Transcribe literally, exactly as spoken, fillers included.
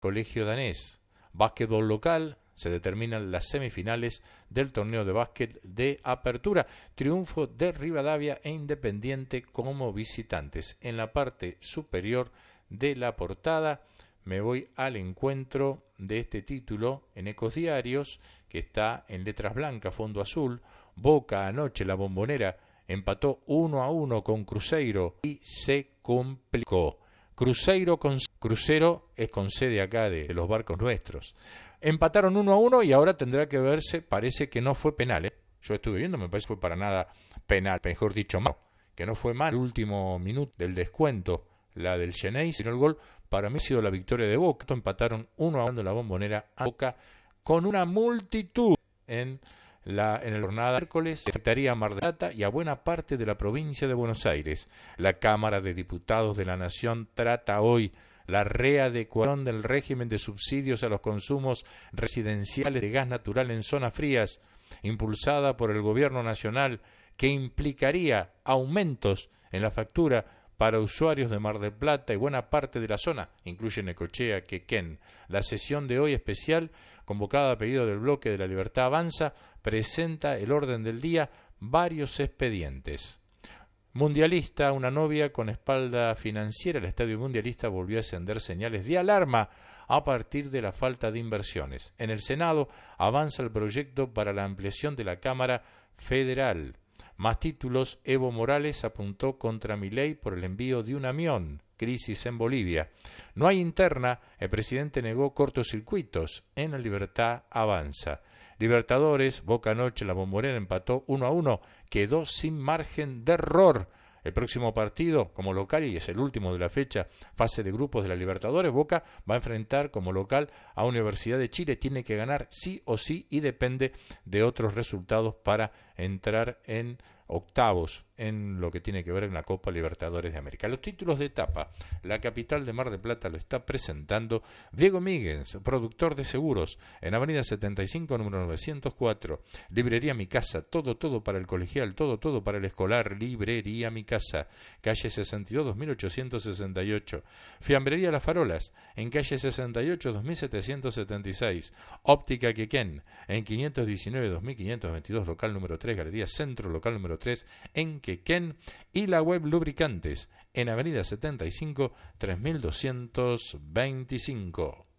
Colegio Danés. Básquetbol local, se determinan las semifinales del torneo de básquet de apertura. Triunfo de Rivadavia e Independiente como visitantes. En la parte superior de la portada me voy al encuentro de este título en Ecos Diarios, que está en letras blancas, fondo azul. Boca anoche, la Bombonera, empató uno a uno con Cruzeiro y se complicó. Cruzeiro con Crucero es con sede acá de, de los barcos nuestros. Empataron uno a uno y ahora tendrá que verse, parece que no fue penal. ¿eh? Yo estuve viendo, me parece que fue para nada penal, mejor dicho, mal, que no fue mal. El último minuto del descuento, la del Xeneize, sino el gol, para mí ha sido la victoria de Boca. Empataron uno a uno en la Bombonera a Boca con una multitud en La, en el jornada de miércoles afectaría a Mar del Plata y a buena parte de la provincia de Buenos Aires. La Cámara de Diputados de la Nación trata hoy la readecuación del régimen de subsidios a los consumos residenciales de gas natural en zonas frías, impulsada por el Gobierno Nacional, que implicaría aumentos en la factura para usuarios de Mar del Plata y buena parte de la zona, incluye Necochea, Quequén. La sesión de hoy especial, convocada a pedido del bloque de La Libertad Avanza, presenta el orden del día varios expedientes. Mundialista, una novia con espalda financiera. El Estadio Mundialista volvió a encender señales de alarma a partir de la falta de inversiones. En el Senado avanza el proyecto para la ampliación de la Cámara Federal. Más títulos, Evo Morales apuntó contra Milei por el envío de un avión. Crisis en Bolivia. No hay interna, el presidente negó cortocircuitos. En la Libertad Avanza. Libertadores, Boca anoche, la Bombonera empató uno a uno, quedó sin margen de error. El próximo partido como local, y es el último de la fecha, fase de grupos de la Libertadores, Boca va a enfrentar como local a Universidad de Chile, tiene que ganar sí o sí y depende de otros resultados para entrar en octavos en lo que tiene que ver en la Copa Libertadores de América. Los títulos de etapa, la capital de Mar del Plata lo está presentando Diego Míguez, productor de seguros, en Avenida setenta y cinco, número novecientos cuatro. Librería Mi Casa, todo, todo para el colegial, todo, todo para el escolar. Librería Mi Casa, calle sesenta y dos, dos mil ochocientos sesenta y ocho. Fiambrería Las Farolas, en calle sesenta y ocho, dos mil setecientos setenta y seis. Óptica Quequén, en quinientos diecinueve, dos mil quinientos veintidós, local número tres, Galería Centro, local número tres, en Quequén. Y la web Lubricantes, en Avenida setenta y cinco, tres mil doscientos veinticinco.